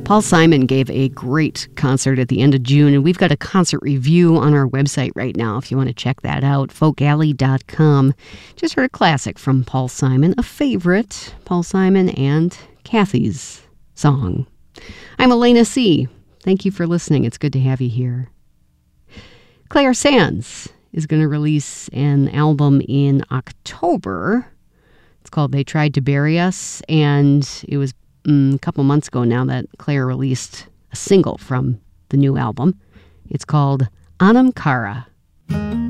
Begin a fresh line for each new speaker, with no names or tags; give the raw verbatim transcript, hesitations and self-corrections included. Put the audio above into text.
Paul Simon gave a great concert at the end of June, and we've got a concert review on our website right now if you want to check that out, folk alley dot com. Just heard a classic from Paul Simon, a favorite, Paul Simon and Kathy's song. I'm Elena C. Thank you for listening. It's good to have you here. Claire Sands is going to release an album in October. It's called They Tried to Bury Us, and it was mm, a couple months ago now that Claire released a single from the new album. It's called Anam Cara.